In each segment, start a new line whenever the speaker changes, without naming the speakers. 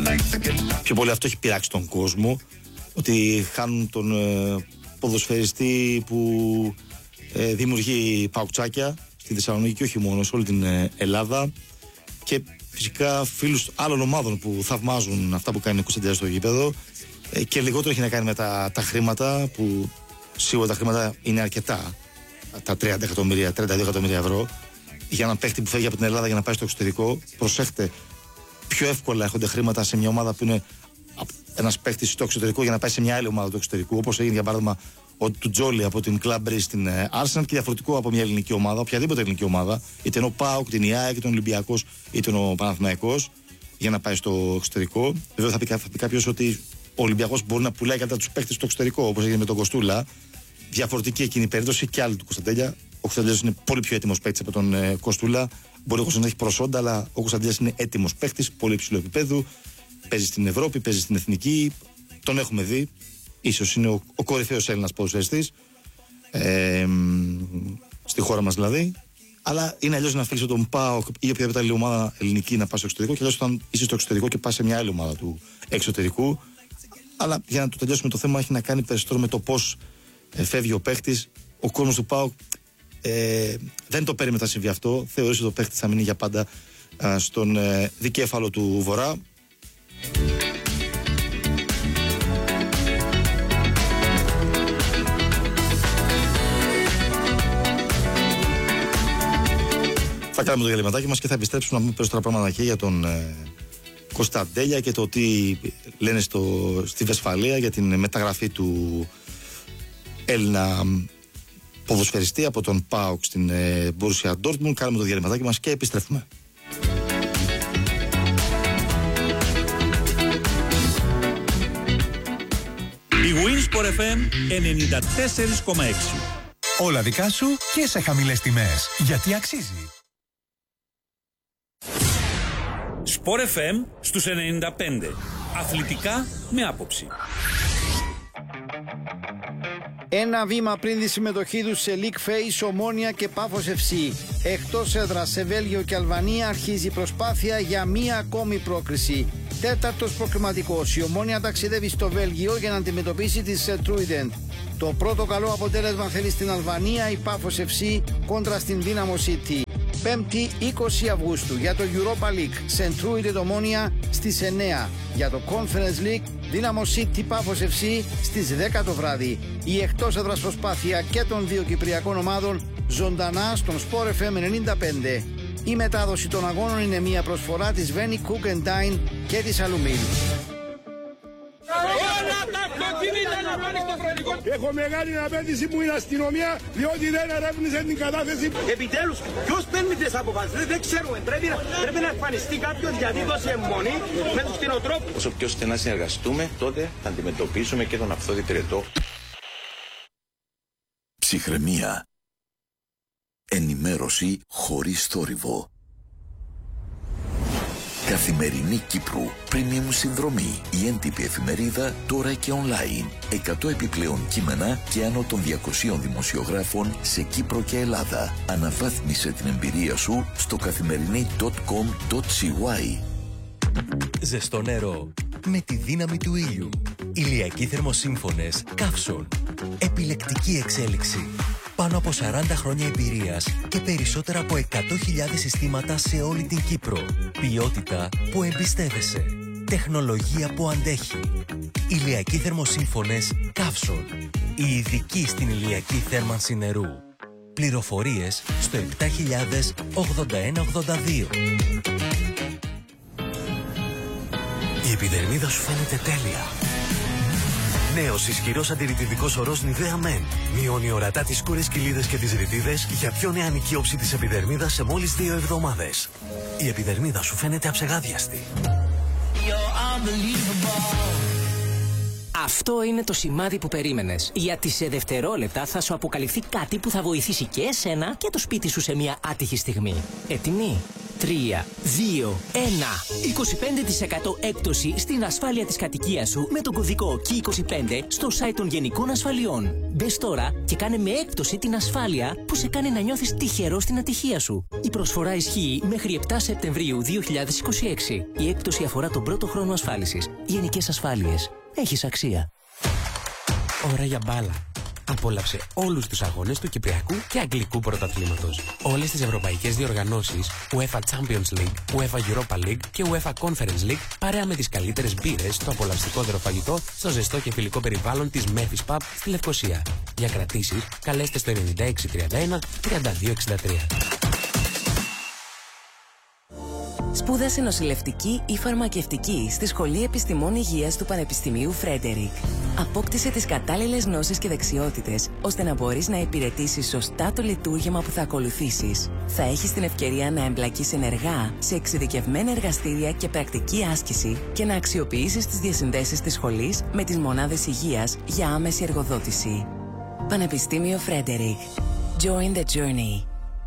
Πιο πολύ αυτό έχει πειράξει τον κόσμο, ότι χάνουν τον ποδοσφαιριστή που δημιουργεί παουκτσάκια στη Θεσσαλονίκη και όχι μόνο, σε όλη την Ελλάδα, και φυσικά φίλους άλλων ομάδων που θαυμάζουν αυτά που κάνει ο Κωνσταντέλιας στο γήπεδο, και λιγότερο έχει να κάνει με τα χρήματα, που σίγουρα τα χρήματα είναι αρκετά, τα 30 εκατομμύρια, 32 εκατομμύρια ευρώ για έναν παίχτη που φεύγει από την Ελλάδα για να πάει στο εξωτερικό. Προσέχτε, πιο εύκολα έρχονται χρήματα σε μια ομάδα που είναι ένας παίχτης στο εξωτερικό για να πάει σε μια άλλη ομάδα του εξωτερικού, όπως έγινε για παράδειγμα του Τζόλι από την Club Brugge στην Arsenal, και διαφορετικό από μια ελληνική ομάδα, οποιαδήποτε ελληνική ομάδα, είτε είναι ο ΠΑΟΚ, την ΙΑΕ, είτε ο Ολυμπιακός, είτε ο Παναθηναϊκός, για να πάει στο εξωτερικό. Βέβαια θα πει κάποιος ότι ο Ολυμπιακός μπορεί να πουλάει κατά τους παίχτες στο εξωτερικό, όπως έγινε με τον Κοστούλα. Διαφορετική εκείνη η περίπτωση και άλλη του Κωνσταντέλια. Ο Κωνσταντέλιας είναι πολύ πιο έτοιμος παίκτης από τον Κοστούλα. Μπορεί ο Κωνσταντέλιας να έχει προσόντα, αλλά ο Κωνσταντέλιας είναι έτοιμος παίκτης, πολύ υψηλό επίπεδο. Παίζει στην Ευρώπη, παίζει στην Εθνική. Τον έχουμε δει. Ίσως είναι ο κορυφαίος Έλληνας ποδοσφαιριστής. Στη χώρα μας δηλαδή. Αλλά είναι αλλιώς να φύγει από τον ΠΑΟΚ ή οποιαδήποτε άλλη ομάδα ελληνική να πάει στο εξωτερικό, και αλλιώς όταν είσαι στο εξωτερικό και πας σε μια άλλη ομάδα του εξωτερικού. Αλλά για να το τελειώσουμε το θέμα, έχει να κάνει περισσότερο με το πώς φεύγει ο παίχτης. Ο κόσμος του ΠΑΟΚ δεν το περίμενε να συμβεί αυτό. Θεωρήσε ότι ο παίχτης θα μείνει για πάντα στον δικέφαλο του Βορρά. Θα κάνουμε το διαλυματάκι μας και θα επιστρέψουμε να πούμε περισσότερα πράγματα και για τον Κωνσταντέλια και το τι λένε στη Βεσφαλία για την μεταγραφή του Έλληνα ποδοσφαιριστή από τον ΠΑΟΚ στην Borussia Dortmund. Κάνουμε το διαλυματάκι μας και επιστρέφουμε.
Η Winsport FM 94,6.
Όλα δικά σου και σε χαμηλές τιμές, γιατί αξίζει.
Sport FM στους 95. Αθλητικά με άποψη.
Ένα βήμα πριν τη συμμετοχή τους σε League Face, Ομόνοια και Πάφος FC. Εκτός έδρας σε Βέλγιο και Αλβανία αρχίζει η προσπάθεια για μία ακόμη πρόκριση. Τέταρτος προκριματικός. Η Ομόνοια ταξιδεύει στο Βέλγιο για να αντιμετωπίσει τη Σεντρούιντεν. Το πρώτο καλό αποτέλεσμα θέλει στην Αλβανία η Πάφος FC κόντρα στην Dynamo City. 5η 20 Αυγούστου για το Europa League, Σεντρούιντεν Ομόνοια στις 9. Για το Conference League, Dynamo City Πάφος FC στις 10 το βράδυ. Η εκτός έδρας προσπάθεια και των δύο κυπριακών ομάδων ζωντανά στον Sport FM 95. Η μετάδοση των αγώνων είναι μια προσφορά της Veni Cook and Dine και της Αλουμίλ.
Έχω μεγάλη απέτηση που είναι αστυνομία, διότι δεν ερεύνησε την κατάθεση.
Επιτέλους, ποιος παίρνει τις αποφάσεις, δεν ξέρουμε. Πρέπει να εμφανιστεί κάποιος γιατί δώσει αιμονή με τους κτηνοτρόφους.
Όσο πιο στενά συνεργαστούμε, τότε θα αντιμετωπίσουμε και τον αυθόδη πυρετό.
Ψυχραιμία. Ενημέρωση χωρίς θόρυβο. Καθημερινή Κύπρου, premium συνδρομή, η έντυπη εφημερίδα τώρα και online. 100 επιπλέον κείμενα και άνω των 200 δημοσιογράφων σε Κύπρο και Ελλάδα. Αναβάθμισε την εμπειρία σου στο καθημερινή.com.cy.
Ζεστό νερό με τη δύναμη του ήλιου. Ηλιακοί θερμοσύμφωνες Καύσον. Επιλεκτική εξέλιξη. Πάνω από 40 χρόνια εμπειρίας και περισσότερα από 100.000 συστήματα σε όλη την Κύπρο. Ποιότητα που εμπιστεύεσαι. Τεχνολογία που αντέχει. Ηλιακοί θερμοσύμφωνες Καύσον. Η ειδική στην ηλιακή θέρμανση νερού. Πληροφορίες στο 708182. Η επιδερμίδα σου φαίνεται τέλεια. Νέος ισχυρός αντιρρητιδικός ορός Nivea Men. Μειώνει ορατά τις σκούρες κοιλίδες και τις ρητίδες για πιο νεανική όψη της επιδερμίδας σε μόλις 2 εβδομάδες. Η επιδερμίδα σου φαίνεται αψεγάδιαστη.
Αυτό είναι το σημάδι που περίμενες. Γιατί σε δευτερόλεπτα θα σου αποκαλυφθεί κάτι που θα βοηθήσει και εσένα και το σπίτι σου σε μια άτυχη στιγμή. Έτοιμοι? 3, 3, 2, 1. 25% έκπτωση στην ασφάλεια της κατοικίας σου με τον κωδικό KEY25 στο site των Γενικών Ασφαλιών. Μπες τώρα και κάνε με έκπτωση την ασφάλεια που σε κάνει να νιώθεις τυχερό στην ατυχία σου. Η προσφορά ισχύει μέχρι 7 Σεπτεμβρίου 2026. Η έκπτωση αφορά τον πρώτο χρόνο ασφάλισης. Γενικές Ασφάλειες. Έχεις αξία.
Ώρα για μπάλα. Απόλαυσε όλους τους αγώνες του Κυπριακού και Αγγλικού πρωταθλήματος. Όλες τις ευρωπαϊκές διοργανώσεις, UEFA Champions League, UEFA Europa League και UEFA Conference League, παρέα με τις καλύτερες μπύρες, το απολαυστικότερο φαγητό, στο ζεστό και φιλικό περιβάλλον της Memphis Pub στη Λευκοσία. Για κρατήσεις, καλέστε στο 9631 3263.
Σπούδασε νοσηλευτική ή φαρμακευτική στη Σχολή Επιστημών Υγείας του Πανεπιστημίου Φρέντερικ. Απόκτησε τις κατάλληλες γνώσεις και δεξιότητες, ώστε να μπορείς να υπηρετήσεις σωστά το λειτουργήμα που θα ακολουθήσεις. Θα έχεις την ευκαιρία να εμπλακείς ενεργά σε εξειδικευμένα εργαστήρια και πρακτική άσκηση και να αξιοποιήσεις τις διασυνδέσεις της σχολής με τις μονάδες υγείας για άμεση εργοδότηση. Πανεπιστήμιο Φρέντερικ. Join the journey.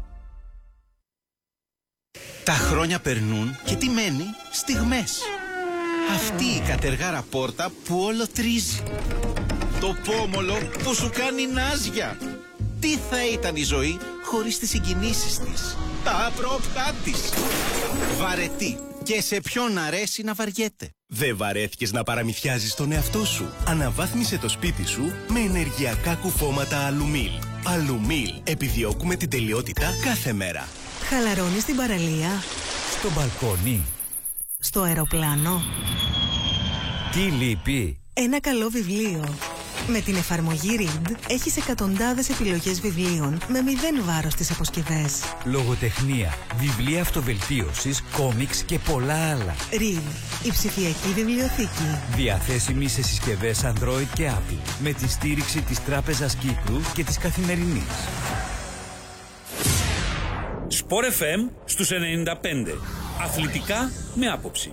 Τα χρόνια περνούν και τι μένει? Στιγμές. Αυτή η κατεργάρα πόρτα που όλο τρίζει. Το πόμολο που σου κάνει νάζια. Τι θα ήταν η ζωή χωρίς τις συγκινήσεις της, τα άπροπτά της. Βαρετή. Και σε ποιον αρέσει να βαριέται.
Δεν βαρέθηκες να παραμυθιάζεις τον εαυτό σου? Αναβάθμισε το σπίτι σου με ενεργειακά κουφώματα Αλουμίλ. Αλουμίλ. Επιδιώκουμε την τελειότητα κάθε μέρα.
Χαλαρώνεις στην παραλία,
στο μπαλκόνι,
στο αεροπλάνο.
Τι λείπει?
Ένα καλό βιβλίο. Με την εφαρμογή Read έχεις εκατοντάδες επιλογές βιβλίων με 0 βάρος στις αποσκευές.
Λογοτεχνία, βιβλία αυτοβελτίωσης, κόμιξ και πολλά άλλα.
Read, η ψηφιακή βιβλιοθήκη.
Διαθέσιμη σε συσκευές Android και Apple, με τη στήριξη της Τράπεζας Κύπρου και της Καθημερινής.
Sport FM στους 95. Αθλητικά με άποψη.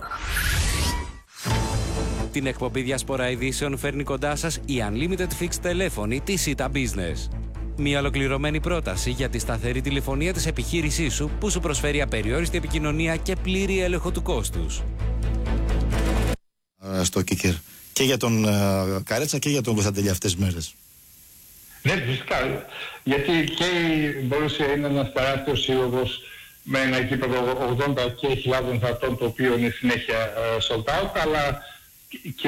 Την εκπομπή Διασπορά Ειδήσεων φέρνει κοντά σας η Unlimited Fixed τηλέφωνη της Ita Business. Μια ολοκληρωμένη πρόταση για τη σταθερή τηλεφωνία της επιχείρησής σου που σου προσφέρει απεριόριστη επικοινωνία και πλήρη έλεγχο του κόστους.
Στο Κίκερ. Και για τον Καρέτσα και για τον Κωνσταντέλια αυτές τις μέρες.
Ναι, φυσικά. Γιατί και η Μπορούσια είναι ένας τεράστιος σύλλογος με ένα γήπεδο 80.000 θαρτών, το οποίο είναι συνέχεια sold out, αλλά και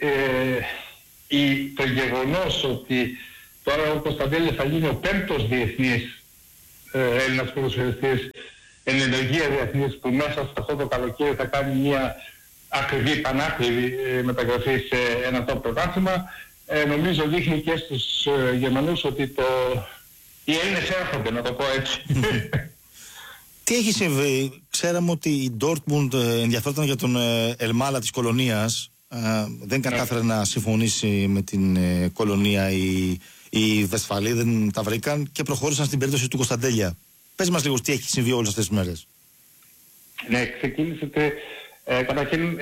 το γεγονός ότι τώρα ο Κωνσταντέλης θα γίνει ο 5ος διεθνής Έλληνας ποδοσφαιριστής, εν ενεργεία διεθνής, που μέσα σε αυτό το καλοκαίρι θα κάνει μια ακριβή, πανάκριβη μεταγραφή σε ένα top πρωτάθλημα, νομίζω δείχνει και στους Γερμανούς ότι οι Έλληνες έρχονται, να το πω έτσι.
Τι έχει συμβεί? Ξέραμε ότι η Dortmund ενδιαφέρονταν για τον Ελμάλα της Κολονίας. Δεν κατάφερε να συμφωνήσει με την Κολονία οι Βεσφαλοί, δεν τα βρήκαν και προχώρησαν στην περίπτωση του Κωνσταντέλια. Πες μας λίγο τι έχει συμβεί όλες αυτές τις μέρες.
Ναι, ξεκίνησε καταρχήν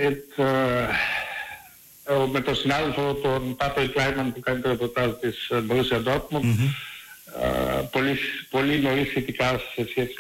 με τον συνάδελφο τον Πάτο Κλάιμαν που κάνει το ρεπορτάζ της Borussia Dortmund, πολύ νωρίς σχετικά σε σχέση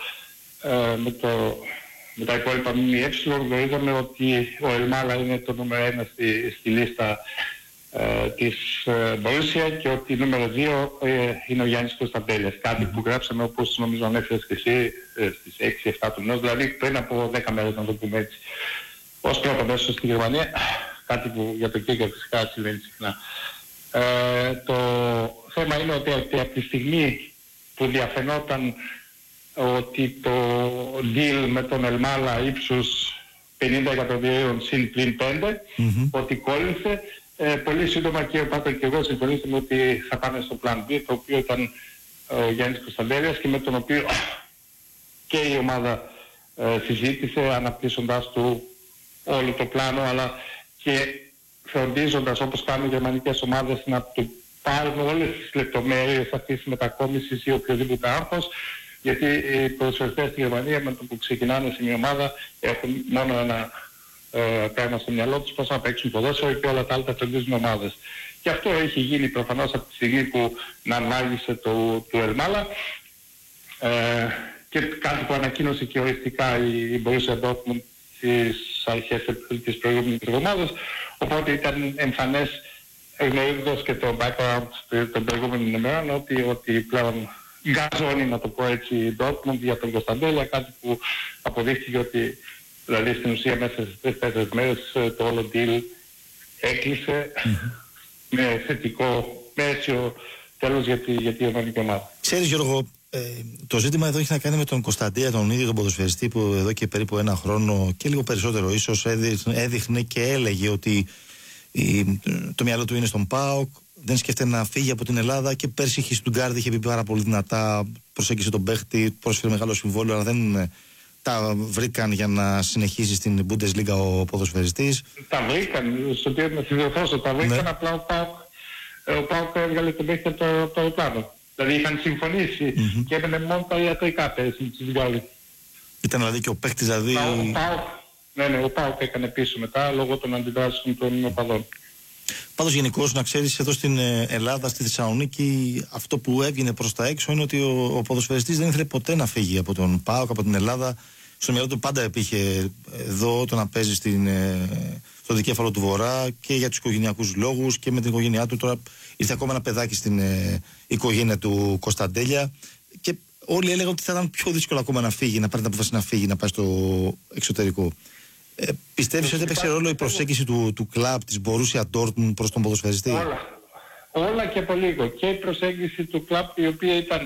με τα υπόλοιπα ΜΜΕ, γνωρίζαμε ότι ο Ελμάλα είναι το νούμερο 1 στη λίστα της Borussia και ότι νούμερο 2 είναι ο Γιάννης Κωνσταντέλιας. Κάτι που γράψαμε, όπως νομίζω ανέφερες και εσύ, στις 6-7 του μηνός, δηλαδή πριν από 10 μέρες, να το πούμε έτσι, ως πρώτο μέσο στη Γερμανία, κάτι που για το Κίκερ φυσικά συμβαίνει συχνά. Το θέμα είναι ότι από τη στιγμή που διαφαινόταν ότι το deal με τον Ελμάλα ύψους 50 εκατομμυρίων συν πλην 5, ότι κόλλησε, πολύ σύντομα και ο Πάτρικ και εγώ συμφωνήσαμε ότι θα πάνε στο Plan B, το οποίο ήταν ο Γιάννης Κωνσταντέλιας και με τον οποίο και η ομάδα συζήτησε, αναπτύσσοντας του όλο το πλάνο, αλλά και φροντίζοντας, όπως κάνουν οι γερμανικές ομάδες, να του πάρουν όλες τις λεπτομέρειες αυτής της μετακόμισης ή οποιοδήποτε άγχος, γιατί οι ποδοσφαιριστές στη Γερμανία με το που ξεκινάνε σε μια ομάδα έχουν μόνο ένα πράγμα στο μυαλό τους, πώς να παίξουν ποδόσφαιρο και όλα τα άλλα τα φροντίζουν ομάδες. Και αυτό έχει γίνει προφανώς από τη στιγμή που να ανάγησε του Ελμάλα. και κάτι που ανακοίνωσε και οριστικά η Borussia Dortmund στις αρχές της προηγούμενης εβδομάδας. Οπότε ήταν εμφανές, γνωρίζοντας και το background των προηγούμενων ημερών, ότι πλέον γκαζώνει, να το πω έτσι, η Dortmund για τον Κωνσταντέλια, κάτι που αποδείχθηκε ότι δηλαδή στην ουσία μέσα στις 3-4 μέρες το όλο deal έκλεισε με θετικό, με αίσιο τέλος για τη γερμανική ομάδα.
Ξέρεις Γιώργο, το ζήτημα εδώ έχει να κάνει με τον Κωνσταντέλια, τον ίδιο τον ποδοσφαιριστή, που εδώ και περίπου ένα χρόνο και λίγο περισσότερο ίσως έδειχνε και έλεγε ότι το μυαλό του είναι στον ΠΑΟΚ, δεν σκέφτεται να φύγει από την Ελλάδα, και πέρσι η Στουτγκάρδη είχε πει πάρα πολύ δυνατά, προσέγγισε τον παίχτη, πρόσφερε μεγάλο συμβόλαιο, αλλά δεν τα βρήκαν για να συνεχίσει στην Bundesliga ο ποδοσφαιριστής.
Τα βρήκαν, στο τι να συνδεθώσω, τα βρήκαν, απλά ο ΠΑΟΚ έβγαλε τον παίχτη από το αεροπλάνο. Δηλαδή είχαν συμφωνήσει και έμενε μόνο τα ιατρικά πέρσι με τις βγάλει. Ήταν
δηλαδή και ο παίχτης δηλαδή...
Ο ΠΑΟΚ έκανε πίσω μετά λόγω των αντιδράσεων των οπαδών.
Πάντως γενικώς να ξέρεις, εδώ στην Ελλάδα, στη Θεσσαλονίκη, αυτό που έβγαινε προς τα έξω είναι ότι ο ποδοσφαιριστής δεν ήθελε ποτέ να φύγει από τον ΠΑΟΚ, από την Ελλάδα. Στο μυαλό του πάντα υπήρχε εδώ το να παίζει στο δικέφαλο του Βορρά, και για τους οικογενειακούς λόγους και με την οικογένειά του. Τώρα ήρθε ακόμα ένα παιδάκι στην οικογένεια του Κωνσταντέλια, και όλοι έλεγαν ότι θα ήταν πιο δύσκολο ακόμα να φύγει, να πάρει την απόφαση να φύγει, να πάει στο εξωτερικό. Πιστεύεις ότι έπαιξε ρόλο η προσέγγιση του κλαμπ της Borussia Dortmund προς τον ποδοσφαιριστή?
Όλα και από λίγο. Και η προσέγγιση του κλαμπ, η οποία ήταν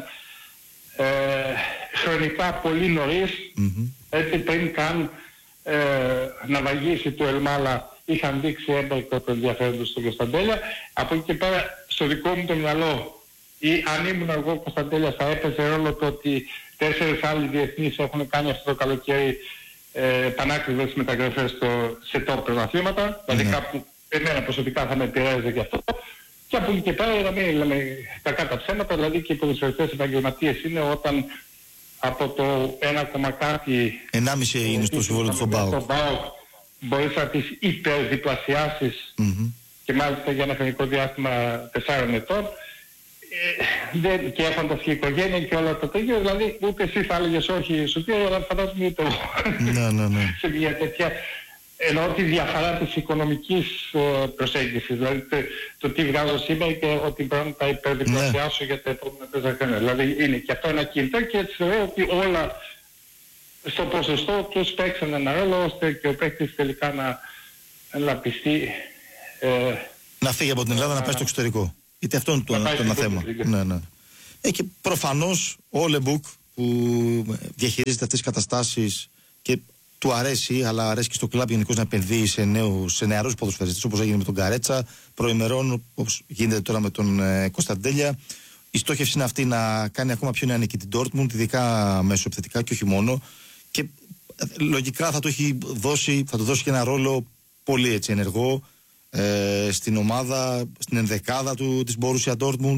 χρονικά πολύ νωρίς, έτσι πριν καν να βαγίσει το Ελμάλα, είχαν δείξει έμπρακτο το ενδιαφέρον του στον Κωνσταντέλια. Από εκεί και πέρα, στο δικό μου το μυαλό, ή αν ήμουν εγώ ο Κωνσταντέλιας, θα έπαιζε ρόλο το ότι 4 άλλοι διεθνείς έχουν κάνει αυτό το καλοκαίρι πανάκριβες μεταγραφές σε top πρωταθλήματα. Δηλαδή κάπου εμένα προσωπικά θα με επηρέαζε και αυτό. Και από εκεί και πέρα, να μην λέμε κακά τα ψέματα, δηλαδή και οι ποδοσφαιριστές επαγγελματίες είναι όταν από το
1,1 είναι στο συμβόλαιο του ΠΑΟΚ,
μπορείς να τις υπερδιπλασιάσεις και μάλιστα για ένα χρονικό διάστημα 4 ετών, και έχοντας και οικογένεια και όλα τα τέτοια, δηλαδή ούτε εσύ θα έλεγες όχι σου πει, αλλά φαντάζομαι ούτε εγώ σε μια τέτοια, εννοώ τη διαφορά της οικονομικής προσέγγισης, δηλαδή το τι βγάζω σήμερα και ότι πρέπει να τα υπερδιπλασιάσω για τα επόμενα 4 χρόνια. Δηλαδή είναι και αυτό ένα κινητό, και έτσι θεωρώ ότι όλα στο ποσοστό τους παίξαν ένα ρόλο, ώστε και ο παίκτης τελικά να πιστεί
να φύγει από την Ελλάδα, να πάει στο εξωτερικό. Γιατί αυτό είναι το θέμα. Ναι. Και προφανώς ο Λεμπούκ, που διαχειρίζεται αυτές τις καταστάσεις και του αρέσει, αλλά αρέσει και στο κλαμπ γενικώς να επενδύει σε νεαρούς ποδοσφαιριστές, όπως έγινε με τον Καρέτσα προημερών, όπως γίνεται τώρα με τον Κωνσταντέλια. Η στόχευση είναι αυτή, να κάνει ακόμα πιο νεανική την Dortmund, ειδικά μεσοεπιθετικά και όχι μόνο. Και λογικά θα του δώσει και ένα ρόλο πολύ έτσι ενεργό στην ομάδα, στην ενδεκάδα της Borussia Dortmund.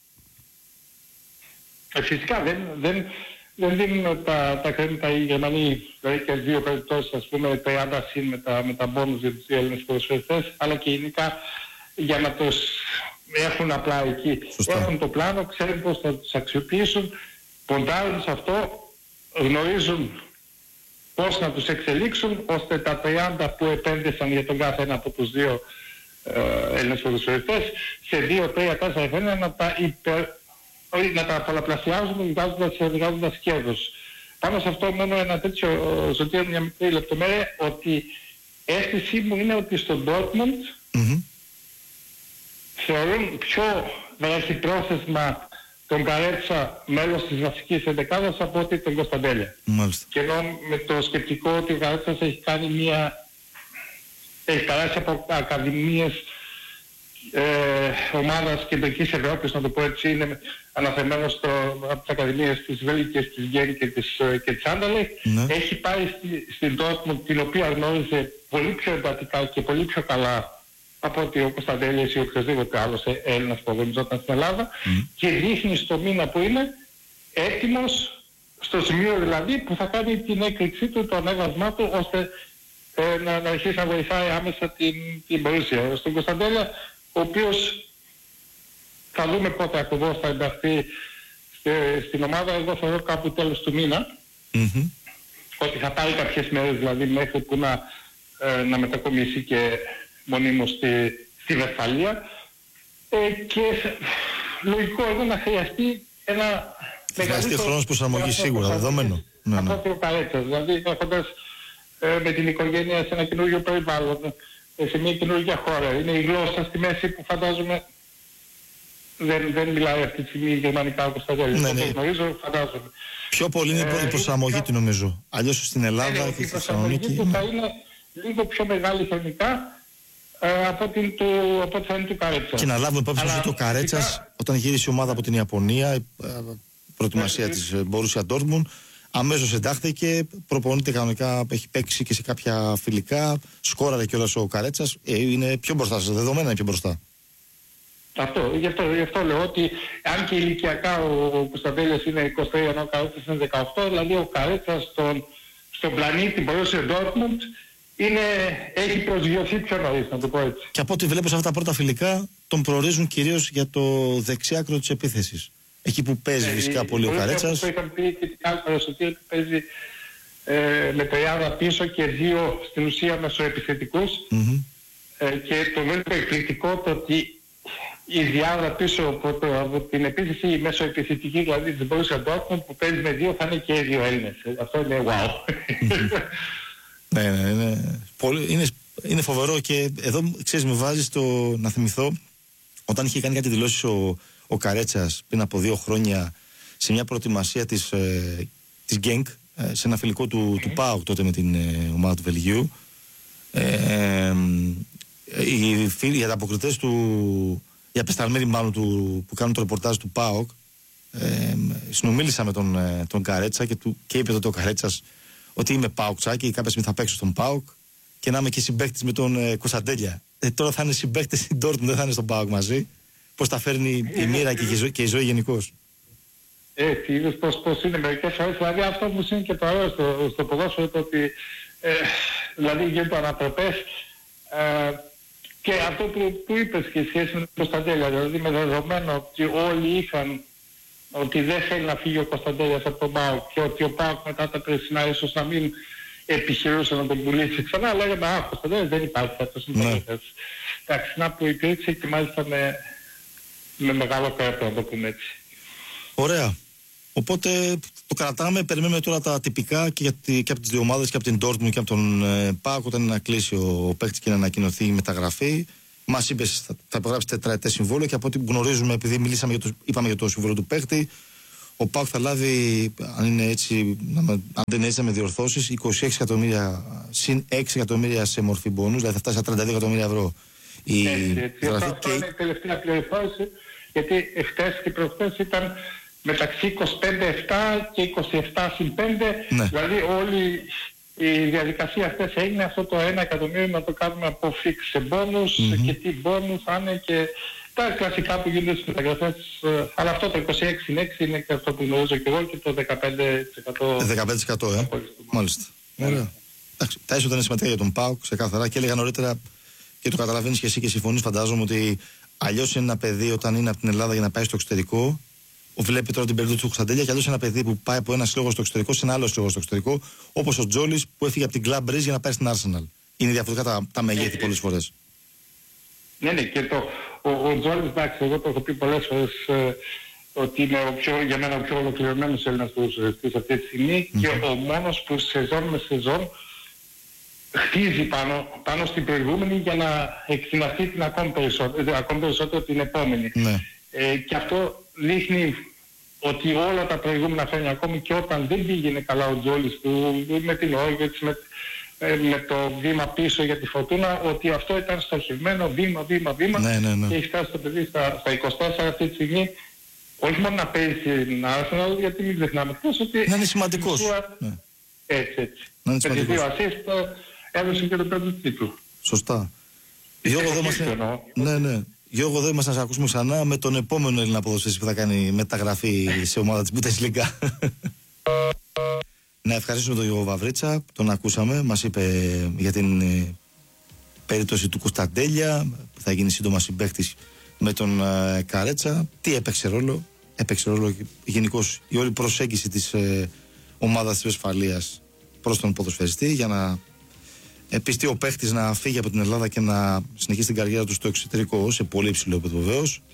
Φυσικά δεν δίνουν τα χρήματα οι Γερμανοί, δηλαδή και δύο περιπτώσεις, ας πούμε 30 συν με τα μπόνους για τους Έλληνες ποδοσφαιριστές, αλλά και γενικά για να τους έχουν απλά εκεί. Σωστά. Έχουν το πλάνο, ξέρουν πώς θα τους αξιοποιήσουν, ποντάρουν σε αυτό, γνωρίζουν πώς να τους εξελίξουν, ώστε τα 30 που επένδυσαν για τον κάθε ένα από τους δύο Έλληνες ποδοσφαιριστές, σε 2, 3, 4 χρόνια να τα πολλαπλασιάζουν βγάζοντας κέρδος. Πάνω σε αυτό μόνο ένα τέτοιο ζωτήριο, μια μικρή λεπτομέρεια, ότι αίσθησή μου είναι ότι στον Dortmund θεωρούν πιο βραχυπρόθεσμα τον Καρέτσα μέλος της βασικής εντεκάδας από ότι τον Κωνσταντέλια. Και ενώ με το σκεπτικό ότι ο Καρέτσας έχει κάνει έχει περάσει από ακαδημίες ομάδας κεντρικής Ευρώπης, να το πω έτσι, είναι αναφερμένος από τις ακαδημίες της Βέλγικης, της Γκέρι και της Άντερλεχτ. Έχει πάει στην Dortmund, την οποία γνώριζε πολύ πιο εντατικά και πολύ πιο καλά από ότι ο Κωνσταντέλιας ή οποιοδήποτε άλλος Έλληνας που αγωνιζόταν στην Ελλάδα, και δείχνει στο μήνα που είναι έτοιμος, στο σημείο δηλαδή που θα κάνει την έκρηξή του, το ανέβασμά του, ώστε να αρχίσει να βοηθάει άμεσα την Borussia. Στον Κωνσταντέλια, ο οποίος θα δούμε πότε ακριβώς θα ενταχθεί στην ομάδα, εγώ θεωρώ κάπου τέλος του μήνα, ότι θα πάρει κάποιες μέρες δηλαδή μέχρι που να μετακομίσει και μονίμως στη Βεσσαλία, και λογικό εδώ να χρειαστεί ένα
μεγαλύτερο χρόνος προσαρμογής σίγουρα, δεδομένο.
Από ο Καρέτσας, δηλαδή έχοντας με την οικογένεια σε ένα καινούργιο περιβάλλον, σε μια καινούργια χώρα. Είναι η γλώσσα στη μέση που φαντάζομαι δεν μιλάει αυτή τη στιγμή γερμανικά όπως τα γέλια. Όπως γνωρίζω, φαντάζομαι.
Πιο πολύ είναι η προσαρμογή του νομίζω. Αλλιώς στην Ελλάδα και στη Θεσσαλονίκη.
Η προσαρμογή του θα είναι λίγο πιο μεγάλη χρονικά από ό,τι θα είναι του Καρέτσα.
Και να λάβουμε υπόψη ότι το Καρέτσας, όταν γύρισε η ομάδα από την Ιαπωνία, προετοιμασία της Borussia Dortmund, αμέσως εντάχθηκε, προπονείται κανονικά, έχει παίξει και σε κάποια φιλικά, σκόραρε κιόλας ο Καρέτσας, είναι πιο μπροστά, δεδομένα είναι πιο μπροστά.
Γι' αυτό λέω ότι αν και ηλικιακά ο Κωνσταντέλιας είναι 23 ενώ ο Καρέτσας είναι 18, δηλαδή ο Καρέτσας στον πλανήτη Borussia Dortmund έχει προσγειωθεί πιο νωρίς, να το πω έτσι.
Και από ό,τι βλέπω σε αυτά τα πρώτα φιλικά, τον προορίζουν κυρίως για το δεξιάκρο της επίθεσης. Εκεί που παίζει φυσικά πολύ ο Καρέτσας.
Το είχαν πει και την άλλη φορά, ότι παίζει με τριάδα πίσω και δύο στην ουσία μεσοεπιθετικούς. Και το βρίσκω εκπληκτικό το ότι η διάδα πίσω από την επίθεση, η μεσοεπιθετική δηλαδή της Borussia Dortmund που παίζει με δύο, θα είναι και οι δύο Έλληνες. Αυτό είναι wow.
Είναι φοβερό και εδώ ξέρεις με βάζει να θυμηθώ όταν είχε κάνει κάτι δηλώσεις ο Καρέτσας πριν από 2 χρόνια σε μια προετοιμασία της Γκένκ σε ένα φιλικό του ΠΑΟΚ τότε με την ομάδα του Βελγίου. Οι ανταποκριτές οι απεσταλμένοι μάλλον που κάνουν το ρεπορτάζ του ΠΑΟΚ συνομίλησα με τον Καρέτσα και είπε τότε ο Καρέτσας ότι είμαι ΠΑΟΚτσάκι, κάποια στιγμή θα παίξω στον ΠΑΟΚ και να είμαι και συμπαίκτης με τον Κωνσταντέλια. Τώρα θα είναι συμπαίκτης στην Dortmund, δεν θα είναι στον ΠΑΟΚ μαζί. Πώς τα φέρνει η μοίρα και η ζωή γενικώς.
Έτσι, είδες πώς είναι μερικές φορές. Δηλαδή αυτό που είναι και το ωραίο στο ποδόσφαιρο, ότι δηλαδή γίνονται ανατροπές και αυτό που είπες και σχέση με τον Κωνσταντέλια, δηλαδή με δεδομένο ότι όλοι είχαν ότι δεν θέλει να φύγει ο Κωνσταντέλιας από τον ΠΑΟΚ και ότι ο ΠΑΟΚ μετά τα περσινά ίσως να μην επιχειρούσε να τον πουλήσει ξανά, λέγαμε Κωνσταντέλιας δεν υπάρχει αυτός. Εντάξει, να που υπήρξε και μάλιστα με μεγάλο κέρδο, να το πούμε έτσι.
Ωραία. Οπότε το κρατάμε, περιμένουμε τώρα τα τυπικά και από τις δύο ομάδες και από την Dortmund και από τον ΠΑΟΚ όταν να κλείσει ο παίκτης και να ανακοινωθεί η μεταγραφή. Μας είπες θα υπογράψει 4ετές συμβόλαιο και από ό,τι γνωρίζουμε, επειδή είπαμε για το συμβόλαιο του παίκτη, ο ΠΑΟΚ θα λάβει, αν είναι έτσι, αν δεν είναι έτσι να με διορθώσεις, 26 εκατομμύρια συν 6 εκατομμύρια σε μορφή μπόνους, δηλαδή θα φτάσει στα 32 εκατομμύρια ευρώ.
Αυτό είναι η τελευταία πληροφόρηση, γιατί χτες και προχτές ήταν μεταξύ 25-7 και 27-5, δηλαδή όλη η διαδικασία αυτές έγινε αυτό το 1 εκατομμύριο να το κάνουμε από φίξ σε μπόνους και τι μπόνους θα είναι και τα κλασικά που γίνονται στις μεταγραφές, αλλά αυτό το 26-6 είναι και αυτό που γνωρίζω και εγώ και το 15%.
15%, μάλιστα. Ωραία. Εντάξει, τα έσοδα είναι σημαντικά για τον ΠΑΟΚ, ξεκάθαρα, και έλεγα νωρίτερα και το καταλαβαίνεις και εσύ και συμφωνείς, φαντάζομαι, ότι αλλιώς είναι ένα παιδί όταν είναι από την Ελλάδα για να πάει στο εξωτερικό. Βλέπει τώρα την περίπτωση του Κωνσταντέλια, και αλλιώς ένα παιδί που πάει από ένα σύλλογο στο εξωτερικό σε ένα άλλο σύλλογο στο εξωτερικό, όπως ο Τζόλης που έφυγε από την Club Brugge για να πάει στην Arsenal. Είναι διαφορετικά τα μεγέθη πολλές φορές.
Ναι, και ο Τζόλης, εντάξει, εγώ το έχω πει πολλές φορές ότι είναι για μένα ο πιο ολοκληρωμένος Έλληνας ποδοσφαιριστής αυτή τη στιγμή και ο μόνος που σεζόν με σεζόν χτίζει πάνω στην προηγούμενη για να εκτιναχθεί την ακόμη περισσότερο την επόμενη. Και αυτό δείχνει ότι όλα τα προηγούμενα χρόνια, ακόμη και όταν δεν πήγαινε καλά ο Τζόλης του με την Όργετς, με το βήμα πίσω για τη Φορτούνα, ότι αυτό ήταν στοχευμένο βήμα και έχει φτάσει το παιδί στα 24 αυτή τη στιγμή, όχι μόνο να παίζει στην Arsenal, γιατί μην ξεχνάμε χθες ότι
να είναι σημαντικός.
Έτσι. Με τις δύο assist έδωσε και το πρώτο τίτλο.
Σωστά. Γιώργο, εδώ είμαστε να σας ακούσουμε ξανά με τον επόμενο Έλληνα ποδοσφαιριστή που θα κάνει μεταγραφή σε ομάδα της Bundesliga. Να ευχαριστήσουμε τον Γιώργο Βαβρίτσα, τον ακούσαμε, μας είπε για την περίπτωση του Κωνσταντέλια που θα γίνει σύντομα συμπαίκτης με τον Καρέτσα. Τι έπαιξε ρόλο, έπαιξε ρόλο γενικώς η όλη προσέγγιση της ομάδας της Βεσφαλίας προς τον ποδοσφαιριστή για να πιστεί ο παίχτης να φύγει από την Ελλάδα και να συνεχίσει την καριέρα του στο εξωτερικό σε πολύ υψηλό επίπεδο βεβαίως.